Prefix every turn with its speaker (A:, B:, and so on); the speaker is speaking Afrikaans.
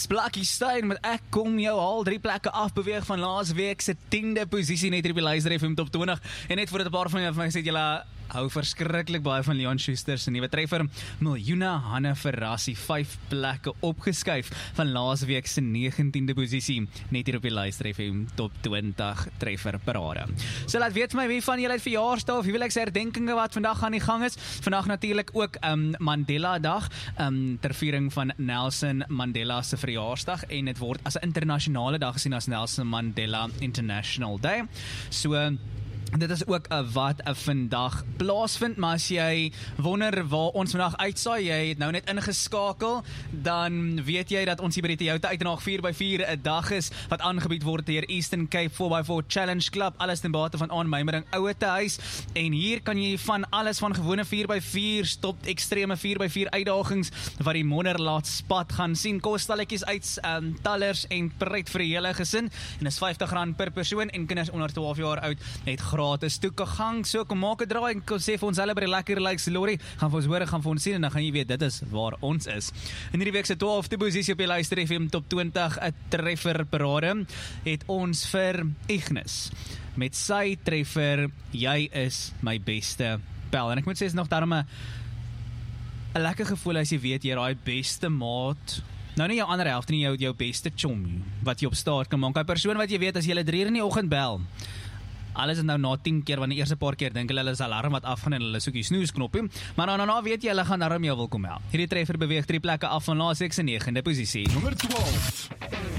A: Blakkie Stein met ek kom jou al 3 plekke afbeweeg van laas week se 10de posisie net hier op die Luister FM Top 20 en net voordat 'n paar van julle vir my sê julle hou verskriklik baie van Leon Schuster se nuwe treffer Miljoene Hanne Verrassie 5 plekke opgeskuif van laas week se 19de posisie net hier op die Luister FM Top 20 treffer parade. So laat weet my wie van julle het verjaarsdag of wie wil ek sê herdenkinge wat vandag aan die gang is. Vandag natuurlik ook Mandela Dag ter viering van Nelson Mandela se verjaarsdag en dit word as 'n internasionale dag gesien as Nelson Mandela International Day. So dit is ook wat vandag plaasvind, maar as jy wonder waar ons vandag uitsaai, jy het nou net ingeskakel, dan weet jy dat ons hier by die Toyota Uiteraag 4x4 'n dag is, wat aangebied word deur Eastern Cape 4x4 Challenge Club, alles ten bate van aanmymering Ouete Huis, en hier kan jy van alles van gewone 4x4 tot extreme 4x4 uitdagings, wat die modder laat spat gaan sien, kostalletjies uit, tallers en pret vir die hele gesin, en is R50 per persoon, en kinders onder 12 jaar oud het gratis toegang, so kom maak 'n draai en kom sê vir ons hulle by die Lekker Likes Lorry, gaan vir ons hoor, gaan vir ons sien en dan gaan jy weet, dit is waar ons is. In hierdie week se 12de posisie op die Luister FM Top 20, 'n treffer parade, het ons vir Ignis, met sy treffer, Jy is my beste pel, en ek moet sê, is nog daarom 'n lekker gevoel as jy weet, jy raai beste maat, nou nie jou ander helfte nie, jou beste chom, wat jy op staart kan maak, 'n persoon wat jy weet, as jy hulle 3 uur in die oggend bel, alles is nou na 10 keer, want die eerste paar keer dink hulle is alarm wat afgaan en hulle soek die snoesknoppie, maar daarna weet jy, hulle gaan daarom jou wil kom help. Hierdie treffer beweeg 3 plekke af van laas week se 9de posisie.
B: Nommer 12.